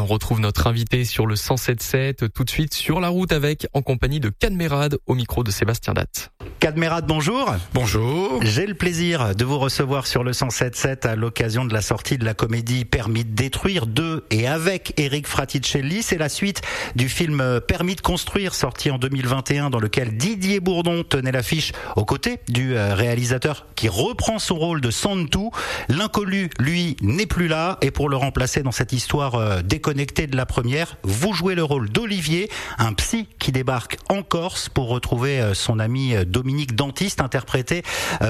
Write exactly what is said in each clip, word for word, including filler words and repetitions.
retrouve notre invité sur le cent sept sept tout de suite sur la route avec, en compagnie de Cadmerade au micro de Sébastien Datte. Cadmerade, bonjour. Bonjour. J'ai le plaisir de vous recevoir sur le cent sept sept à l'occasion de la sortie de la comédie Permis de détruire de et avec Eric Fraticelli. C'est la suite du film Permis de construire, sorti en deux mille vingt et un, dans lequel Didier Bourdon tenait l'affiche aux côtés du réalisateur qui reprend son rôle de Santou. L'inconnu, lui, n'est plus là, et pour le remplacer dans cette histoire déconnectée de la première, vous jouez le rôle d'Olivier, un psy qui débarque en Corse pour retrouver son ami Dominique Dantiste, interprété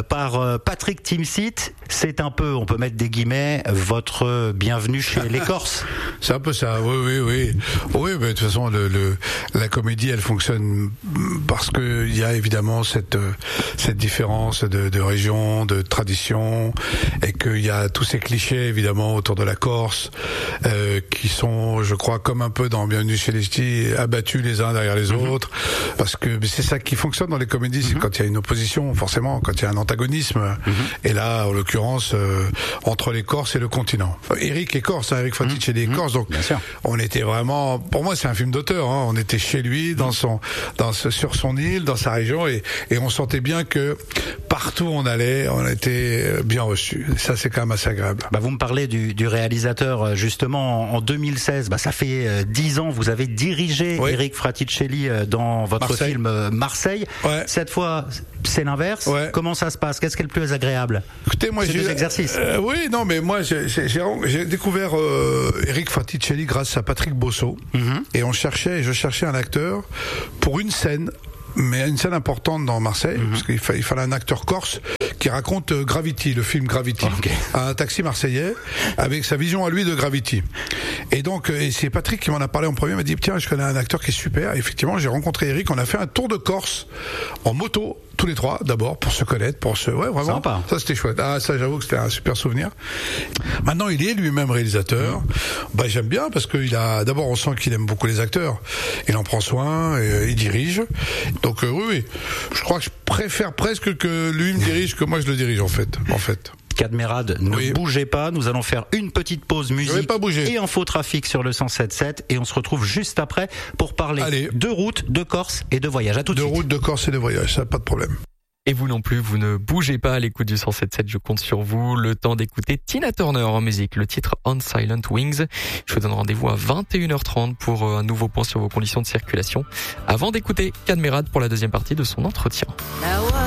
par Patrick Timsit. C'est un peu, on peut mettre des guillemets, votre bienvenue chez les Corses. C'est un peu ça, oui, oui, oui. Oui, mais de toute façon, le, le, la comédie, elle fonctionne parce que il y a évidemment cette, cette différence de, de région, de tradition, et qu'il y a tous ces clichés, évidemment, autour de la Corse, euh, qui sont, je crois, comme un peu dans Bienvenue chez les Ch'tis, abattus les uns derrière les mm-hmm. autres, parce que c'est ça qui fonctionne dans les comédies, c'est mm-hmm. quand il y a une opposition, forcément, quand il y a un antagonisme, mm-hmm. et là, en l'occurrence, euh, entre les Corses et le continent. Eric est Corse, hein, Eric Fraticelli est Corse, donc on était vraiment, pour moi, c'est un film d'auteur, hein, on était chez lui, dans son, dans ce, sur son île, dans sa région, et, et on sentait bien que partout où on allait, on était bien reçus. Ça, c'est quand même assez agréable. Bah, vous me parlez du, du réalisateur, justement, en deux mille seize, bah, ça fait dix ans, vous avez dirigé oui. Eric Fraticelli dans votre Marseille. film Marseille. Ouais. Cette fois, c'est l'inverse. Ouais. Comment ça se passe? Qu'est-ce qui est le plus agréable? Écoutez, moi, c'est j'ai deux exercices. Euh, oui, non, mais moi, j'ai, j'ai, j'ai découvert euh, Eric Fraticelli grâce à Patrick Bosso, mm-hmm. et on cherchait, je cherchais un acteur pour une scène, mais une scène importante dans Marseille, mm-hmm. parce qu'il fallait, il fallait un acteur corse qui raconte euh, Gravity, le film Gravity, okay. un taxi marseillais avec sa vision à lui de Gravity. Et donc, et c'est Patrick qui m'en a parlé en premier, il m'a dit tiens, je connais un acteur qui est super. Et effectivement, j'ai rencontré Eric, on a fait un tour de Corse en moto. Tous les trois, d'abord, pour se connaître, pour se... Ouais, vraiment. Sympa. Ça, c'était chouette. Ah, ça, j'avoue que c'était un super souvenir. Maintenant, il est lui-même réalisateur. Mmh. Bah, j'aime bien parce qu'il a... D'abord, on sent qu'il aime beaucoup les acteurs. Il en prend soin, et, il dirige. Donc, euh, oui, oui. Je crois que je préfère presque que lui me dirige que moi je le dirige, en fait. En fait. Cadmerade, ne oui. bougez pas, nous allons faire une petite pause musique et infotrafic sur le cent sept sept, et on se retrouve juste après pour parler Allez. de route, de Corse et de voyage. À tout de, de suite. De route, de Corse et de voyage, ça pas de problème. Et vous non plus, vous ne bougez pas à l'écoute du cent sept sept, je compte sur vous. Le temps d'écouter Tina Turner en musique, le titre On Silent Wings. Je vous donne rendez-vous à vingt et une heures trente pour un nouveau point sur vos conditions de circulation, avant d'écouter Cadmerade pour la deuxième partie de son entretien.